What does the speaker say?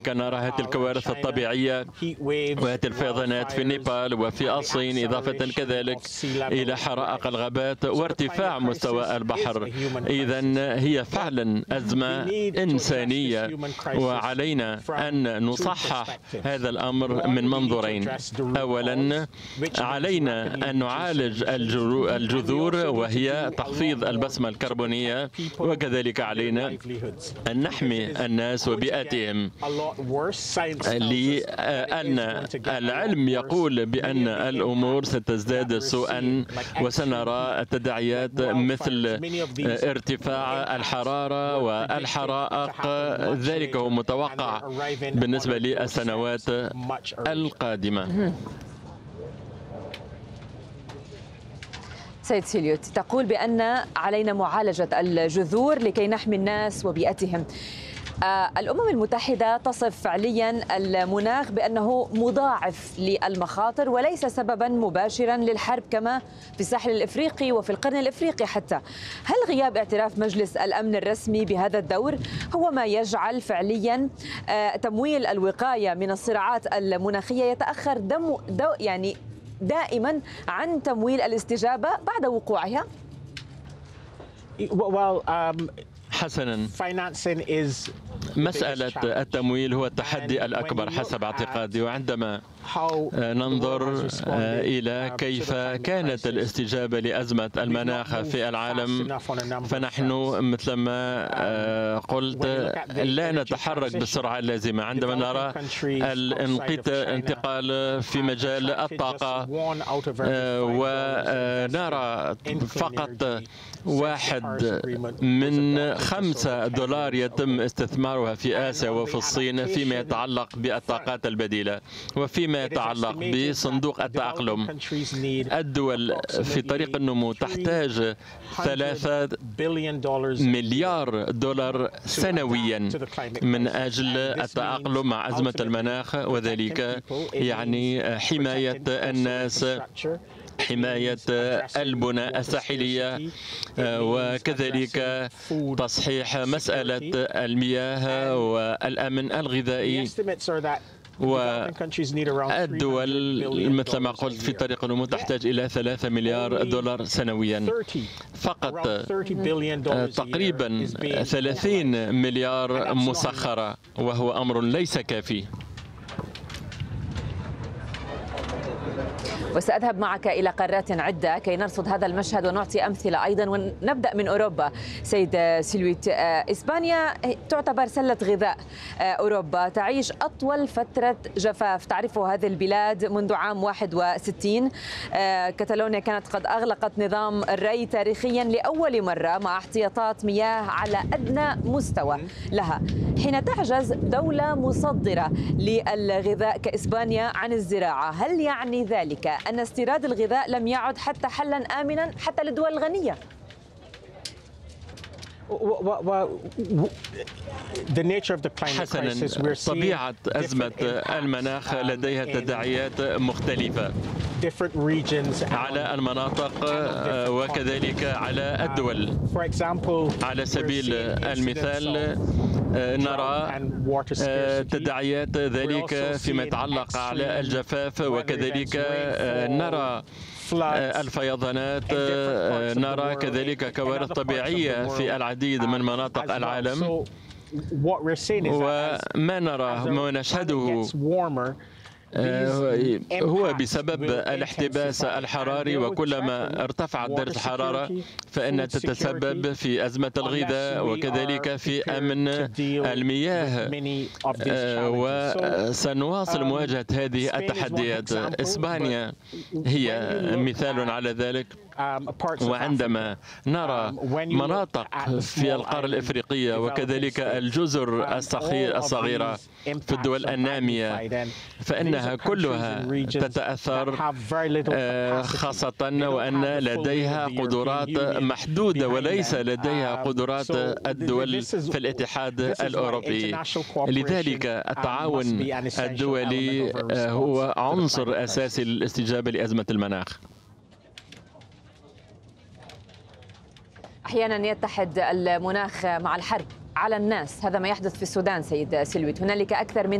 نرى هذه الكوارث الطبيعية وهذه الفيضانات في نيبال وفي الصين، إضافة كذلك إلى حرائق الغابات وارتفاع مستوى البحر. إذن هي فعلا أزمة إنسانية، وعلينا أن نصحح هذا الأمر من منظورين. أولا، علينا أن نعالج الجذور وهي تخفيض البصمة الكربونية، وكذلك علينا أن نحمي الناس وبيئتهم، لأن العلم يقول بأن الأمور ستزداد سوءا، وسنرى تداعيات مثل ارتفاع الحرارة والحرائق. ذلك هو متوقع بالنسبة للسنوات القادمة. سيد سيليوت، تقول بأن علينا معالجة الجذور لكي نحمي الناس وبيئتهم. الأمم المتحدة تصف فعليا المناخ بأنه مضاعف للمخاطر وليس سببا مباشرا للحرب كما في الساحل الإفريقي وفي القرن الإفريقي حتى. هل غياب اعتراف مجلس الأمن الرسمي بهذا الدور هو ما يجعل فعليا تمويل الوقاية من الصراعات المناخية يتأخر يعني دائما عن تمويل الاستجابة بعد وقوعها؟ حسنا، مسألة التمويل هو التحدي الأكبر حسب اعتقادي، وعندما ننظر إلى كيف كانت الاستجابة لأزمة المناخ في العالم، فنحن مثلما قلت لا نتحرك بالسرعة اللازمة. عندما نرى الانتقال في مجال الطاقة ونرى فقط 1 من 5 دولار يتم استثمارها في آسيا وفي الصين فيما يتعلق بالطاقات البديلة وفيما يتعلق بصندوق التأقلم. الدول في طريق النمو تحتاج 3 مليار دولار سنويا من أجل التأقلم مع أزمة المناخ، وذلك يعني حماية الناس، حماية البنى الساحلية، وكذلك تصحيح مسألة المياه والأمن الغذائي. والدول مثل ما قلت في طريق النمو تحتاج إلى 3 مليار دولار سنويا. فقط تقريبا 30 مليار مسخرة، وهو أمر ليس كافي. وسأذهب معك إلى قارات عدة كي نرصد هذا المشهد ونعطي أمثلة أيضا، ونبدأ من أوروبا. سيد سيلويت، إسبانيا تعتبر سلة غذاء أوروبا، تعيش أطول فترة جفاف تعرفه هذه البلاد منذ عام 61. كتالونيا كانت قد أغلقت نظام الري تاريخيا لأول مرة مع احتياطات مياه على أدنى مستوى لها. حين تعجز دولة مصدرة للغذاء كإسبانيا عن الزراعة، هل يعني ذلك أن استيراد الغذاء لم يعد حتى حلا آمنا حتى للدول الغنية؟ حسنا، طبيعة أزمة المناخ لديها تداعيات مختلفة على المناطق وكذلك على الدول. على سبيل المثال نرى تداعيات ذلك فيما يتعلق على الجفاف، وكذلك نرى الفيضانات، نرى كذلك كوارث طبيعية في العديد من مناطق العالم. وما نراه ما نشهده هو بسبب الاحتباس الحراري، وكلما ارتفعت درجة الحرارة فإنها تتسبب في أزمة الغذاء وكذلك في أمن المياه، وسنواصل مواجهة هذه التحديات. إسبانيا هي مثال على ذلك. وعندما نرى مناطق في القارة الإفريقية وكذلك الجزر الصغيرة في الدول النامية، فإنها كلها تتأثر، خاصة وأن لديها قدرات محدودة وليس لديها قدرات الدول في الاتحاد الأوروبي. لذلك التعاون الدولي هو عنصر أساسي للاستجابة لأزمة المناخ. أحيانا يتحد المناخ مع الحرب. على الناس. هذا ما يحدث في السودان سيد سلويت. هنالك أكثر من